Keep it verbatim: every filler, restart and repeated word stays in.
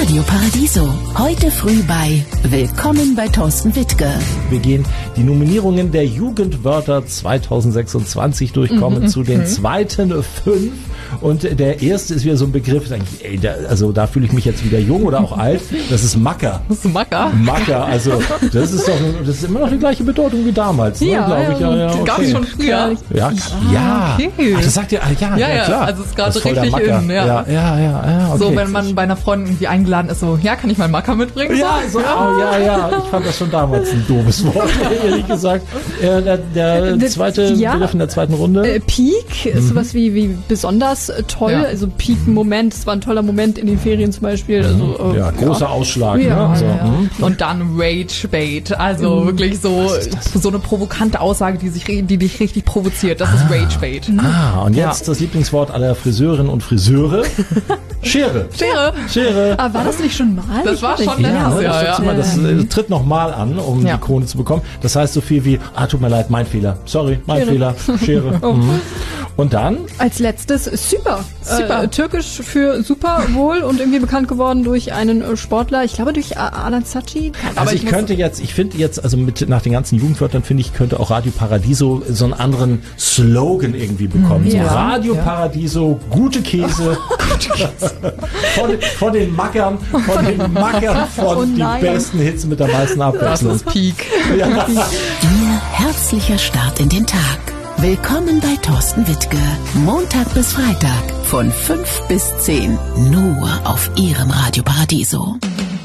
Radio Paradiso. Heute früh bei Willkommen bei Thorsten Wittke. Wir gehen die Nominierungen der Jugendwörter zwanzig sechsundzwanzig durchkommen mhm, zu den mhm. zweiten fünf. Und der erste ist wieder so ein Begriff, ey, da, also da fühle ich mich jetzt wieder jung oder auch alt. Das ist Macker. Das ist Macker? Macker, also das ist doch, das ist immer noch die gleiche Bedeutung wie damals, ne, ja, glaube ich. Ja, ja, okay. Gab es schon früher. Ja, ja. Okay. Ach, das sagt ihr, ja, ja, ja, klar. Also es ist gerade richtig in, ja. Ja, ja, ja, ja, okay. So, wenn man bei einer Freundin irgendwie eingeladen ist, so, ja, kann ich mal Macker mitbringen? Ja, so, ja. Oh, ja, ja. Ich fand das schon damals ein doofes Wort, ehrlich gesagt. Äh, der, der zweite ja. Begriff in der zweiten Runde. Äh, Peak ist mhm. sowas wie, wie besonders toll, ja. also Peak-Moment, es war ein toller Moment in den Ferien zum Beispiel. Also, äh, ja, großer ja. Ausschlag. Ja, ne? So, ja. Und dann Rage-Bait, also mhm. wirklich so, so eine provokante Aussage, die, sich, die dich richtig provoziert, das ah. ist Rage-Bait. Ah, und jetzt ja. das Lieblingswort aller Friseurinnen und Friseure. Schere. Schere. Schere. Aber war das nicht schon mal? Das ich war schon ja, letztes ja, Jahr. Das, ja. mal, das äh, tritt nochmal an, um ja. die Krone zu bekommen. Das heißt so viel wie, ah, tut mir leid, mein Fehler. Sorry, mein Schere. Fehler. Schere. Oh. Mhm. Und dann? Als letztes super. Super. Äh, Türkisch für super wohl und irgendwie bekannt geworden durch einen Sportler. Ich glaube durch Adnan Saci. Also Aber ich, ich könnte jetzt, ich finde jetzt, also mit nach den ganzen Jugendwörtern finde ich, könnte auch Radio Paradiso so einen anderen Slogan irgendwie bekommen. Ja. So Radio ja. Paradiso, gute Käse. von, von den Mackern, von den Mackern von oh die besten Hits mit der meisten Abwechslung. Das ist Peak. Ja. Ihr herzlicher Start in den Tag. Willkommen bei Thorsten Wittke. Montag bis Freitag von fünf bis zehn. Nur auf Ihrem Radio Paradiso.